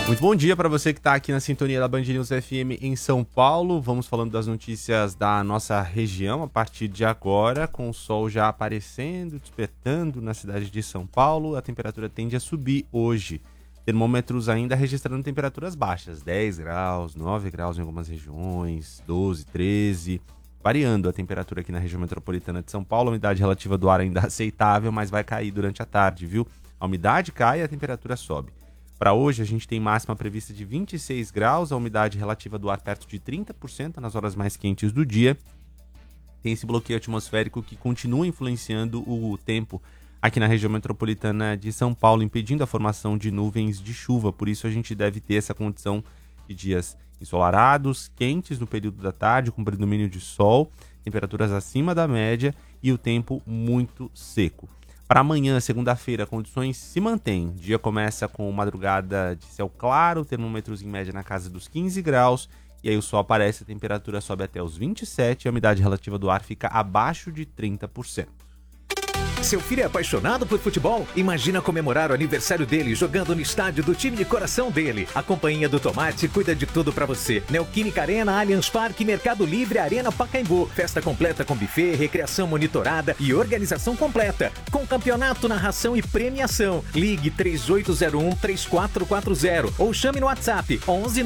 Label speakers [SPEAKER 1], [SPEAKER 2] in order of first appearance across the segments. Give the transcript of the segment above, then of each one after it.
[SPEAKER 1] Muito bom dia para você que está aqui na sintonia da Band News FM em São Paulo. Vamos falando das notícias da nossa região a partir de agora, com o sol já aparecendo, despertando na cidade de São Paulo. A temperatura tende a subir hoje. Termômetros ainda registrando temperaturas baixas, 10 graus, 9 graus em algumas regiões, 12, 13, variando a temperatura aqui na região metropolitana de São Paulo. A umidade relativa do ar ainda aceitável, mas vai cair durante a tarde, viu? A umidade cai e a temperatura sobe. Para hoje, a gente tem máxima prevista de 26 graus, a umidade relativa do ar perto de 30% nas horas mais quentes do dia. Tem esse bloqueio atmosférico que continua influenciando o tempo aqui na região metropolitana de São Paulo, impedindo a formação de nuvens de chuva. Por isso, a gente deve ter essa condição de dias ensolarados, quentes no período da tarde, com predomínio de sol, temperaturas acima da média e o tempo muito seco. Para amanhã, segunda-feira, condições se mantêm. O dia começa com madrugada de céu claro, termômetros em média na casa dos 15 graus, e aí o sol aparece, a temperatura sobe até os 27 e a umidade relativa do ar fica abaixo de 30%.
[SPEAKER 2] Seu filho é apaixonado por futebol? Imagina comemorar o aniversário dele jogando no estádio do time de coração dele. A Companhia do Tomate cuida de tudo pra você. Neoquímica Arena, Allianz Parque, Mercado Livre, Arena Pacaembu. Festa completa com buffet, recreação monitorada e organização completa. Com campeonato, narração e premiação. Ligue 3801-3440 ou chame no WhatsApp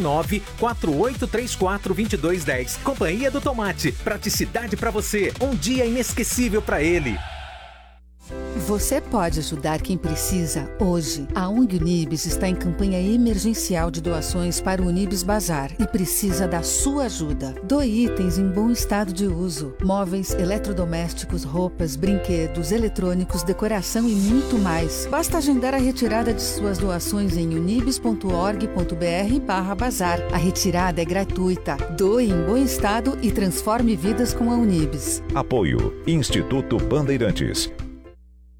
[SPEAKER 2] 119-4834-2210. Companhia do Tomate. Praticidade pra você. Um dia inesquecível pra ele.
[SPEAKER 3] Você pode ajudar quem precisa hoje. A ONG Unibis está em campanha emergencial de doações para o Unibis Bazar e precisa da sua ajuda. Doe itens em bom estado de uso: móveis, eletrodomésticos, roupas, brinquedos, eletrônicos, decoração e muito mais. Basta agendar a retirada de suas doações em unibis.org.br/bazar. A retirada é gratuita. Doe em bom estado e transforme vidas com a Unibis.
[SPEAKER 4] Apoio Instituto Bandeirantes.